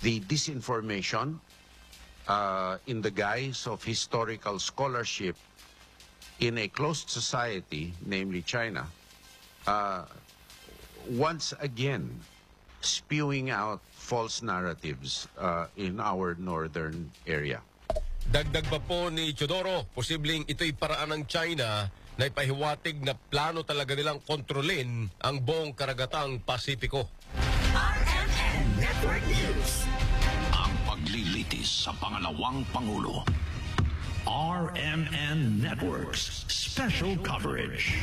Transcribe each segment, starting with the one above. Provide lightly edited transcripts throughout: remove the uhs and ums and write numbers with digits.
the disinformation in the guise of historical scholarship in a closed society, namely China, once again spewing out false narratives in our northern area. Dagdag pa po ni Teodoro, posibleng ito'y paraan ng China na ipahiwatig na plano talaga nilang kontrolin ang buong karagatang Pasipiko. RMN Network News. Ang paglilitis sa pangalawang Pangulo. RMN Networks Special Coverage.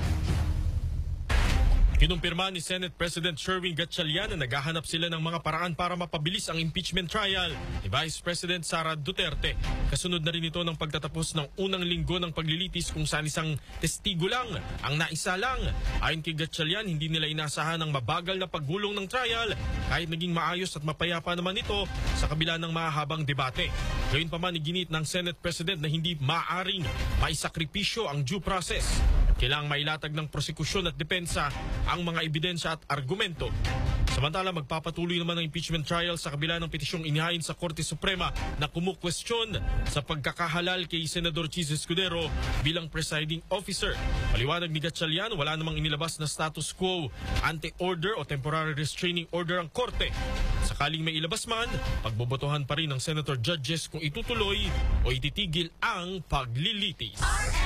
Kinumpirma ni Senate President Sherwin Gatchalian na naghahanap sila ng mga paraan para mapabilis ang impeachment trial ni Vice President Sara Duterte. Kasunod na rin ito ng pagtatapos ng unang linggo ng paglilitis kung saan isang testigo lang ang naisalang. Ayon kay Gatchalian, hindi nila inasahan ang mabagal na paggulong ng trial kahit naging maayos at mapayapa naman ito sa kabila ng mahabang debate. Gayunpaman iginit ng Senate President na hindi maaring maisakripisyo ang due process. Kailangang mailatag ng prosekusyon at depensa ang mga ebidensya at argumento. Samantala, magpapatuloy naman ang impeachment trial sa kabila ng petisyong inihain sa Korte Suprema na kumukwestiyon sa pagkakahalal kay Senador Chis Escudero bilang presiding officer. Paliwanag ni Gatchalian, wala namang inilabas na status quo, anti-order o temporary restraining order ang Korte. Sakaling may ilabas man, pagbobotohan pa rin ng Senator Judges kung itutuloy o ititigil ang paglilitis.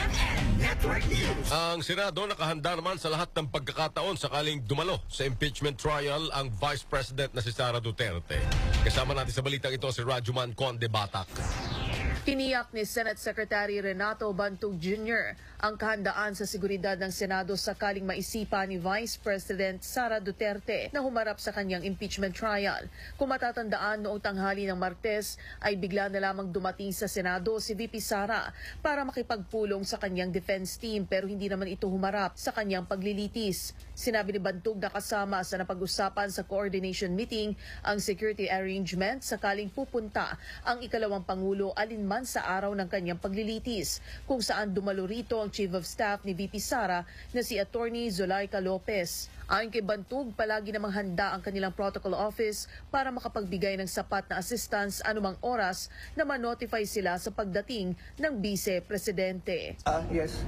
Ang Senado nakahanda naman sa lahat ng pagkakataon sakaling dumalo sa impeachment trial ang Vice President na si Sara Duterte. Kasama natin sa balitang ito si Rajuman Conde Batak. Tiniyak ni Senate Secretary Renato Bantug Jr. ang kahandaan sa seguridad ng Senado sakaling maisipa ni Vice President Sara Duterte na humarap sa kanyang impeachment trial. Kung matatandaan, noong tanghali ng Martes ay bigla na lamang dumating sa Senado si VP Sara para makipagpulong sa kanyang defense team pero hindi naman ito humarap sa kanyang paglilitis. Sinabi ni Bantug na kasama sa napag-usapan sa coordination meeting ang security arrangement sakaling pupunta ang ikalawang Pangulo alinman sa araw ng kanyang paglilitis, kung saan dumalo rito ang Chief of Staff ni VP Sara na si Attorney Zulaika Lopez. Ayon kay Bantug, palagi namang handa ang kanilang protocol office para makapagbigay ng sapat na assistance anumang oras na ma-notify sila sa pagdating ng Vice Presidente. Yes.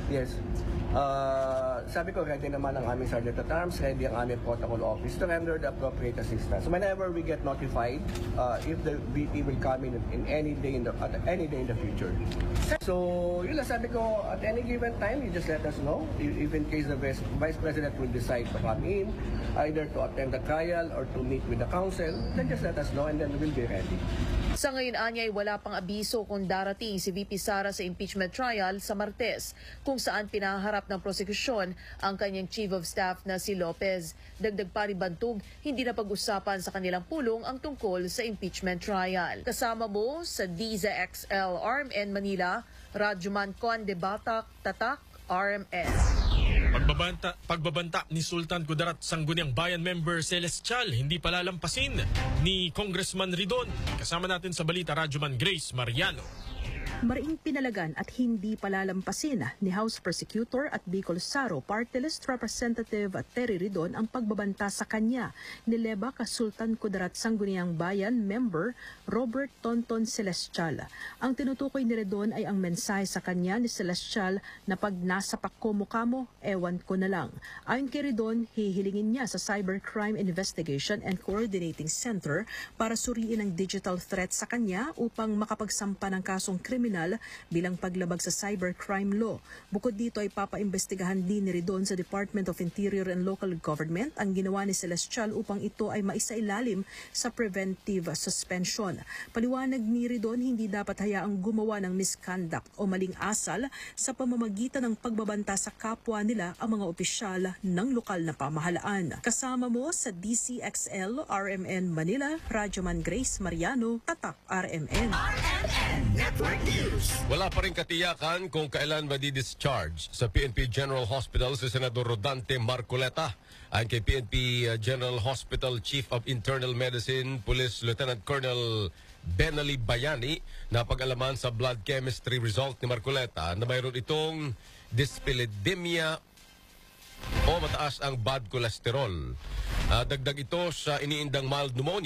Sabi ko, ready naman ang aming Sergeant at Arms, ready ang aming protocol office to render the appropriate assistance. Whenever we get notified, if the VP will come in any day in the future. So, yun lang sabi ko, at any given time, you just let us know. If in case the Vice President will decide to come in, either to attend the trial or to meet with the council, then just let us know and then we'll be ready. Sa ngayon, anyay wala pang abiso kung darating si VP Sara sa impeachment trial sa Martes, kung saan pinaharap ng prosekusyon ang kanyang Chief of Staff na si Lopez. Dagdag pa ni Bantug, hindi na pag-usapan sa kanilang pulong ang tungkol sa impeachment trial. Kasama mo sa DZXL RMN Manila, Rajuman Conde Batak, Tatak, RMN. Pagbabanta ni Sultan Kudarat Sangguniang Bayan member Celestial hindi palalampasin ni Congressman Ridon. Kasama natin sa balita, Rajuman Grace Mariano. Mariing pinalagan at hindi palalampasin ni House Prosecutor at Bicol Saro Party List Representative Terry Ridon ang pagbabanta sa kanya ni Leba Sultan Kudarat Sangguniang Bayan member Robert Tonton Celestial. Ang tinutukoy ni Ridon ay ang mensahe sa kanya ni Celestial na pag nasapak ko mukha mo, ewan ko na lang. Ayon kay Ridon, hihilingin niya sa Cybercrime Investigation and Coordinating Center para suriin ang digital threat sa kanya upang makapagsampa ng kasong kriminal bilang paglabag sa cybercrime law. Bukod dito ay papaimbestigahan din ni Ridon sa Department of Interior and Local Government ang ginawa ni Celestial upang ito ay maisailalim sa preventive suspension. Paliwanag ni Ridon, hindi dapat hayaang gumawa ng misconduct o maling asal sa pamamagitan ng pagbabanta sa kapwa nila ang mga opisyal ng lokal na pamahalaan. Kasama mo sa DCXL RMN Manila, Rajuman Grace Mariano, Tatak RMN. RMN Network News. Wala pa rin katiyakan kung kailan madi-discharge sa PNP General Hospital si Senador Rodante Marcoleta. Ayon kay PNP General Hospital Chief of Internal Medicine, Police Lieutenant Colonel Benali Bayani, na pag-alaman sa blood chemistry result ni Marcoleta na mayroon itong dyslipidemia o mataas ang bad cholesterol. Dagdag ito sa iniindang mild pneumonia